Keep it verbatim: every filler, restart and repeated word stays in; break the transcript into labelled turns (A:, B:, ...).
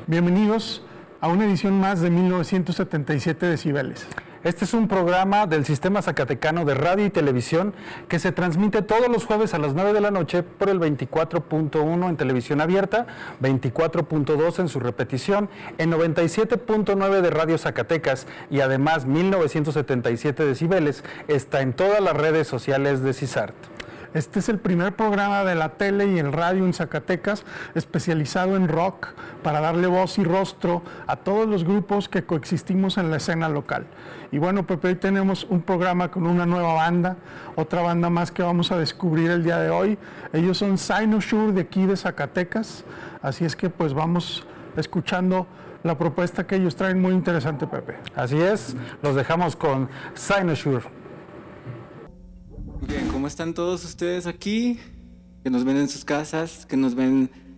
A: Bienvenidos a una edición más de mil novecientos setenta y siete decibeles.
B: Este es un programa del Sistema Zacatecano de Radio y Televisión que se transmite todos los jueves a las nueve de la noche por el veinticuatro punto uno en televisión abierta, veinticuatro punto dos en su repetición, en noventa y siete punto nueve de Radio Zacatecas y además mil novecientos setenta y siete decibeles está en todas las redes sociales de CISART.
A: Este es el primer programa de la tele y el radio en Zacatecas especializado en rock para darle voz y rostro a todos los grupos que coexistimos en la escena local. Y bueno, Pepe, hoy tenemos un programa con una nueva banda, otra banda más que vamos a descubrir el día de hoy. Ellos son Cynosure de aquí de Zacatecas, así es que pues vamos escuchando la propuesta que ellos traen, muy interesante, Pepe.
B: Así es, los dejamos con Cynosure.
C: Bien, ¿cómo están todos ustedes aquí? Que nos ven en sus casas, que nos ven